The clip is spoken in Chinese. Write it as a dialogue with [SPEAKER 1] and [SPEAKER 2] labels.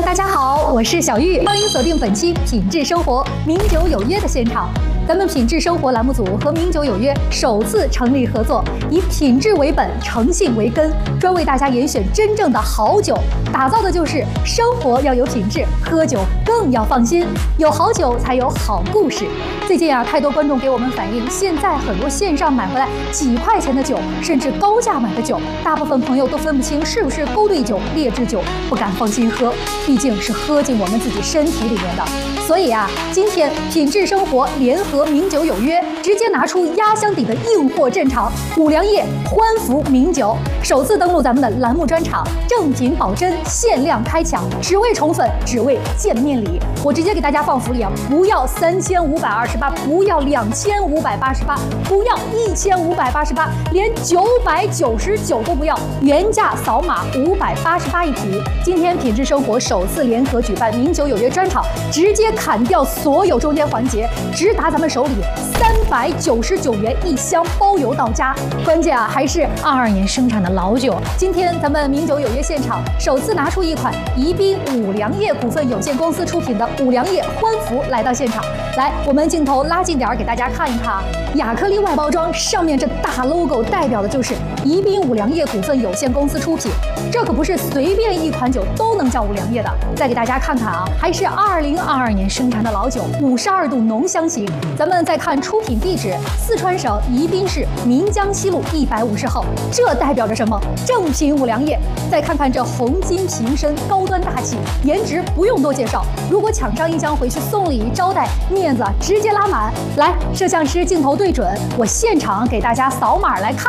[SPEAKER 1] 大家好，我是小玉，欢迎锁定本期品质生活名酒有约的现场。咱们品质生活栏目组和名酒有约首次成立合作，以品质为本，诚信为根，专为大家严选真正的好酒，打造的就是生活要有品质，喝酒更要放心，有好酒才有好故事。最近太多观众给我们反映，现在很多线上买回来几块钱的酒，甚至高价买的酒，大部分朋友都分不清是不是勾兑酒、劣质酒，不敢放心喝，毕竟是喝进我们自己身体里面的。所以今天品质生活联合名酒有约，直接拿出压箱底的硬货镇场，五粮液欢福名酒首次登陆咱们的栏目专场，正品保真，限量开抢，只为宠粉，只为见面礼。我直接给大家放福利不要3528，不要2588，不要1588，连999都不要，原价扫码588一瓶。今天品质生活首次联合举办名酒有约专场，直接砍掉所有中间环节，直达咱们手里，399元一箱，包邮到家。关键还是22年生产的老酒。今天咱们名酒有约现场首次拿出一款宜宾五粮液股份有限公司出品的五粮液欢福来到现场。来，我们镜头拉近点给大家看一看亚克力外包装上面这大 logo 代表的就是宜宾五粮液股份有限公司出品，这可不是随便一款酒都能叫五粮液的。再给大家看看还是2022年生产的老酒，52度浓香型。咱们再看出品地址，四川省宜宾市岷江西路150号，这代表着什么？正品五粮液。再看看这红金瓶身，高端大气，颜值不用多介绍。如果抢上一箱回去送礼招待，面子直接拉满。来，摄像师镜头对准，我现场给大家扫码来看。